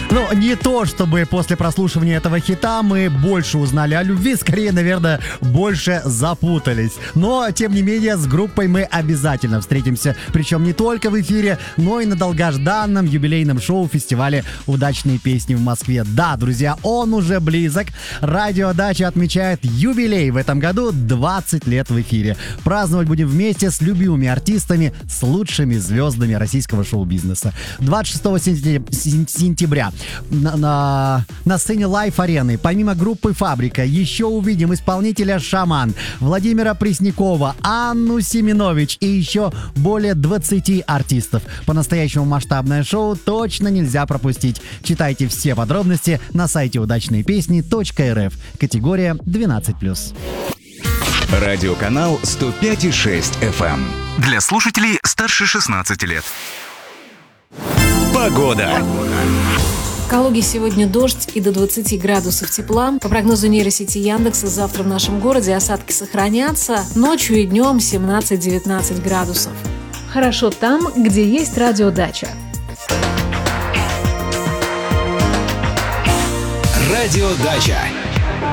Ну, не то, чтобы после прослушивания этого хита мы больше узнали о любви, скорее, наверное, больше запутались. Но, тем не менее, с группой мы обязательно встретимся, причем не только в эфире, но и на долгожданном юбилейном шоу фестиваля «Удачные песни» в Москве. Да, друзья, он уже близок. Радио Дача отмечает юбилей в этом году, 20 лет в эфире. Праздновать будем вместе с любимыми артистами, с лучшими звездами российского шоу-бизнеса. 26 сентября на сцене Лайф-арены помимо группы «Фабрика» еще увидим исполнителя «Шаман», Владимира Преснякова, Анну Семенович и еще более 20 артистов. По-настоящему масштабное шоу точно нельзя пропустить. Читайте все подробности на сайте удачныепесни.рф. Категория 12+. Радиоканал 105,6 FM. Для слушателей старше 16 лет. Погода. В Калуге сегодня дождь и до 20 градусов тепла. По прогнозу нейросети Яндекса, завтра в нашем городе осадки сохранятся. Ночью и днем 17-19 градусов. Хорошо там, где есть радиодача. Радиодача.